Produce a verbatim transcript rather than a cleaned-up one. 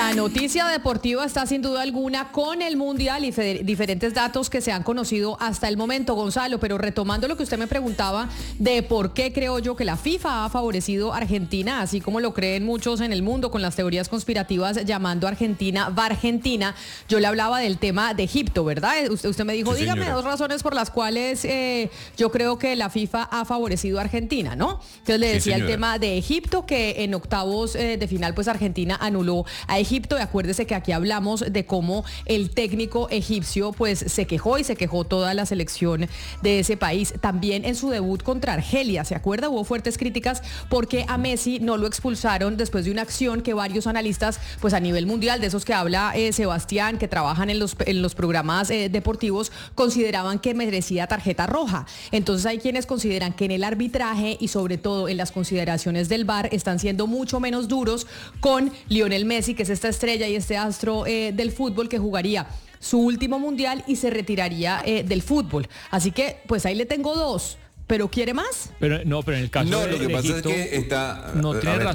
La noticia deportiva está sin duda alguna con el Mundial y fe- diferentes datos que se han conocido hasta el momento, Gonzalo, pero retomando lo que usted me preguntaba de por qué creo yo que la FIFA ha favorecido a Argentina, así como lo creen muchos en el mundo con las teorías conspirativas llamando a Argentina va Argentina, yo le hablaba del tema de Egipto, ¿verdad? Usted, usted me dijo, Sí, dígame señora. dos razones por las cuales eh, yo creo que la FIFA ha favorecido a Argentina, ¿no? Entonces le Sí, decía el señora. tema de Egipto, que en octavos eh, de final pues Argentina anuló a Egipto, y acuérdese que aquí hablamos de cómo el técnico egipcio pues se quejó y se quejó toda la selección de ese país. También en su debut contra Argelia, ¿se acuerda? Hubo fuertes críticas porque a Messi no lo expulsaron después de una acción que varios analistas pues a nivel mundial, de esos que habla eh, Sebastián, que trabajan en los, en los programas eh, deportivos, consideraban que merecía tarjeta roja. Entonces hay quienes consideran que en el arbitraje y sobre todo en las consideraciones del V A R están siendo mucho menos duros con Lionel Messi, que es esta estrella y este astro eh, del fútbol que jugaría su último mundial y se retiraría eh, del fútbol. Así que pues ahí le tengo dos, pero ¿quiere más? Pero no, pero en el caso No, de lo que de pasa Egipto, es que está... no a tiene ver, razón.